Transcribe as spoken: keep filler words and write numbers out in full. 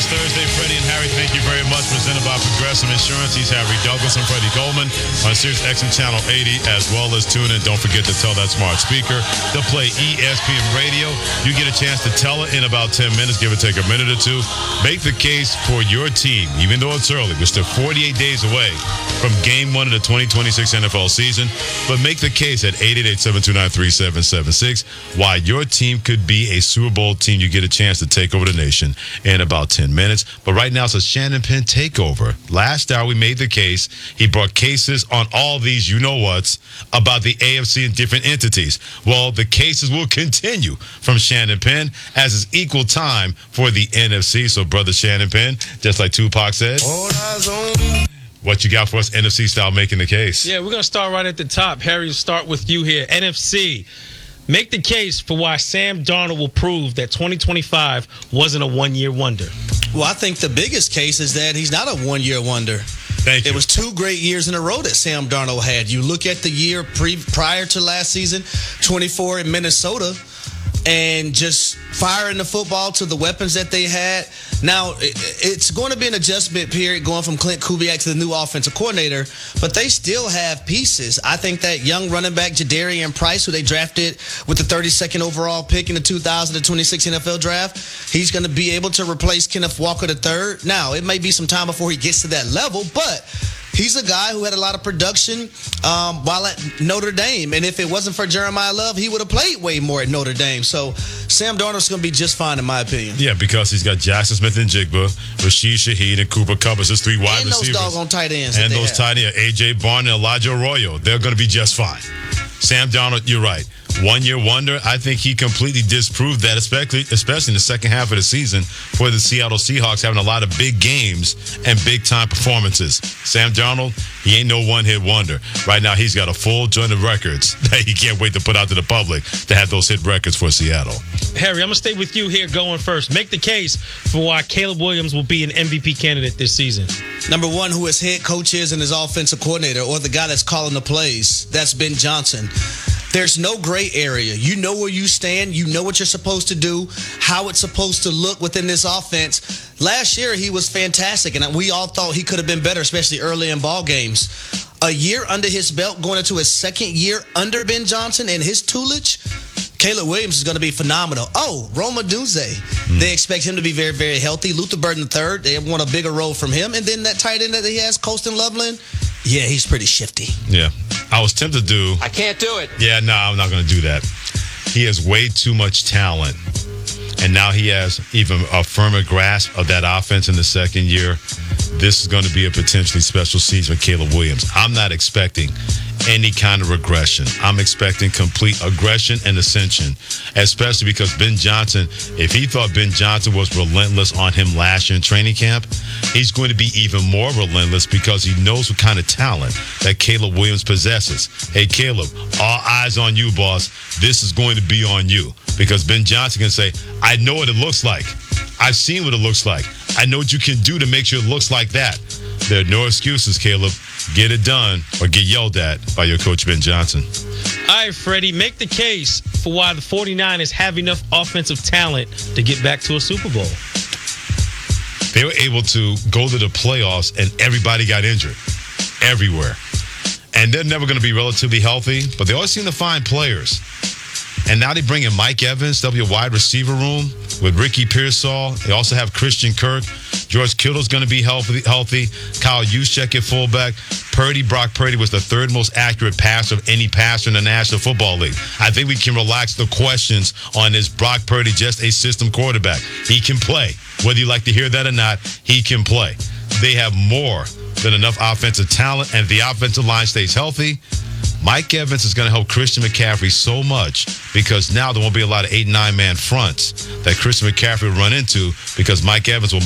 Thursday. Freddie and Harry, thank you very much. Presented by Progressive Insurance. He's Harry Douglas and Freddie Coleman on Sirius X M Channel eighty, as well as tune in. Don't forget to tell that smart speaker to play E S P N Radio. You get a chance to tell it in about ten minutes, give or take a minute or two. Make the case for your team, even though it's early. We're still forty-eight days away from game one of the twenty twenty-six N F L season. But make the case at eight eight eight, seven two nine, three seven seven six why your team could be a Super Bowl team. You get a chance to take over the nation in about ten minutes. But right now, it's a Shannon Penn takeover. Last hour, we made the case. He brought cases on all these you-know-whats about the A F C and different entities. Well, the cases will continue from Shannon Penn as it's equal time for the N F C. So, brother Shannon Penn, just like Tupac said, all eyes on me. What you got for us, N F C style, making the case? Yeah, we're going to start right at the top. Harry, start with you here. N F C. Make the case for why Sam Darnold will prove that twenty twenty-five wasn't a one-year wonder. Well, I think the biggest case is that he's not a one-year wonder. Thank you. It was two great years in a row that Sam Darnold had. You look at the year pre- prior to last season, twenty-four in Minnesota, and just firing the football to the weapons that they had. Now, it's going to be an adjustment period going from Clint Kubiak to the new offensive coordinator, but they still have pieces. I think that young running back, Jadarian Price, who they drafted with the thirty-second overall pick in the two thousand twenty-six N F L draft, he's going to be able to replace Kenneth Walker the third. Now, it may be some time before he gets to that level, but he's a guy who had a lot of production um, while at Notre Dame. And if it wasn't for Jeremiah Love, he would have played way more at Notre Dame. So Sam Darnold's going to be just fine, in my opinion. Yeah, because he's got Jackson Smith and Jigba, Rashid Shaheed, and Cooper Kupp as his three wide and receivers. And those doggone tight ends. And those tight ends, A J. Barn and Elijah Arroyo. They're going to be just fine. Sam Darnold, you're right. One-year wonder. I think he completely disproved that, especially especially in the second half of the season for the Seattle Seahawks, having a lot of big games and big-time performances. Sam Darnold, he ain't no one-hit wonder. Right now, he's got a full joint of records that he can't wait to put out to the public to have those hit records for Seattle. Harry, I'm going to stay with you here going first. Make the case for why Caleb Williams will be an M V P candidate this season. Number one, who his head coach is and his offensive coordinator, or the guy that's calling the plays. That's Ben Johnson. There's no gray area. You know where you stand. You know what you're supposed to do, how it's supposed to look within this offense. Last year, he was fantastic, and we all thought he could have been better, especially early in ball games. A year under his belt, going into his second year under Ben Johnson and his tutelage, Caleb Williams is going to be phenomenal. Oh, Roma Dunze. Mm. They expect him to be very, very healthy. Luther Burden the third, they want a bigger role from him. And then that tight end that he has, Colston Loveland, yeah, he's pretty shifty. Yeah. I was tempted to do. I can't do it. Yeah, no, I'm not going to do that. He has way too much talent. And now he has even a firmer grasp of that offense in the second year. This is going to be a potentially special season for Caleb Williams. I'm not expecting any kind of regression. I'm expecting complete aggression and ascension, especially because Ben Johnson, if he thought Ben Johnson was relentless on him last year in training camp, he's going to be even more relentless because he knows what kind of talent that Caleb Williams possesses. Hey, Caleb, all eyes on you, boss. This is going to be on you because Ben Johnson can say, I know what it looks like. I've seen what it looks like. I know what you can do to make sure it looks like that. There are no excuses, Caleb. Get it done or get yelled at by your coach, Ben Johnson. All right, Freddie, make the case for why the 49ers have enough offensive talent to get back to a Super Bowl. They were able to go to the playoffs and everybody got injured everywhere. And they're never going to be relatively healthy, but they always seem to find players. And now they bring in Mike Evans. They'll be a wide receiver room with Ricky Pearsall. They also have Christian Kirk. George Kittle's going to be healthy. healthy. Kyle Juszczyk at fullback. Purdy, Brock Purdy was the third most accurate passer of any passer in the National Football League. I think we can relax the questions on is Brock Purdy just a system quarterback. He can play. Whether you like to hear that or not, he can play. They have more than enough offensive talent, and if the offensive line stays healthy, Mike Evans is going to help Christian McCaffrey so much because now there won't be a lot of eight and nine man fronts that Christian McCaffrey will run into because Mike Evans will